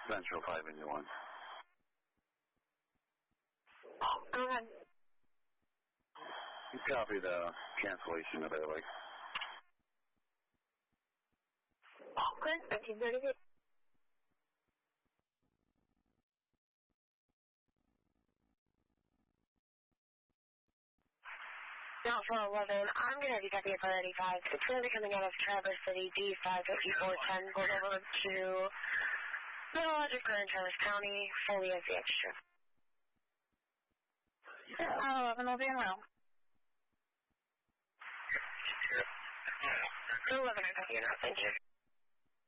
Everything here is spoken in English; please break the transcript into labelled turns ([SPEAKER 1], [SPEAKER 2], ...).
[SPEAKER 1] Central 581.
[SPEAKER 2] Go ahead.
[SPEAKER 1] You copy the cancellation of Airway.
[SPEAKER 2] Good, 1936. Now for 11, I'm going to have you copy it for 85. It's going to be coming out of Traverse City, D55410, going over to Middle Logic Grand Traverse County, fully as the extra. 11 will be in row. 11, I copy you now, thank you.